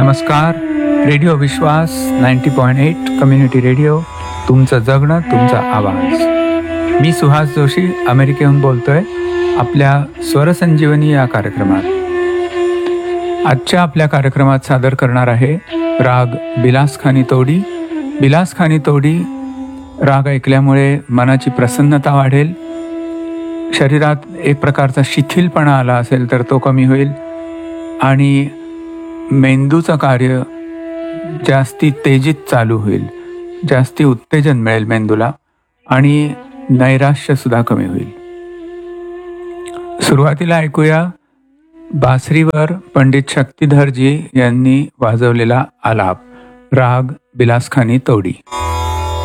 नमस्कार. रेडिओ विश्वास 90.8 community radio, तुमचं जगणं तुमचा आवाज. मी सुहास जोशी अमेरिकेहून बोलतोय आपल्या स्वरसंजीवनी या कार्यक्रमात. आजच्या आपल्या कार्यक्रमात सादर करणार आहे राग बिलासखानी तोडी. बिलासखानी तोडी राग ऐकल्यामुळे मनाची प्रसन्नता वाढेल, शरीरात एक प्रकारचा शिथिलपणा आला असेल तर तो कमी होईल आणि मेंदूचं कार्य जास्ती तेजीत चालू होईल, जास्ती उत्तेजन मिळेल मेंदूला आणि नैराश्यसुद्धा कमी होईल. सुरुवातीला ऐकूया बासरीवर पंडित शक्तिधरजी यांनी वाजवलेला आलाप, राग बिलासखानी तोडी.